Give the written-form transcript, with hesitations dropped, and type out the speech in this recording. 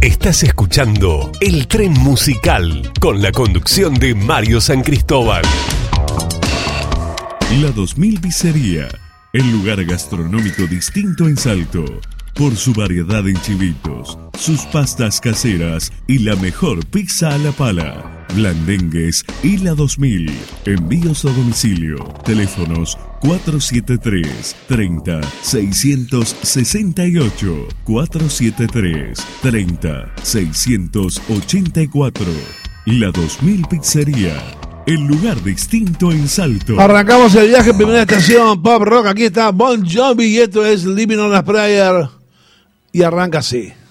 Estás escuchando El Tren Musical con la conducción de Mario San Cristóbal. La 2000 Pizzería, el lugar gastronómico distinto en Salto. Por su variedad en chivitos, sus pastas caseras y la mejor pizza a la pala. Blandengues y la 2000. Envíos a domicilio. Teléfonos 473-30-668. 473-30-684. La 2000 Pizzería. El lugar distinto en Salto. Arrancamos el viaje, primera estación, Pop Rock. Aquí está Bon Jovi y esto es Living on a Prayer. Y arranca así.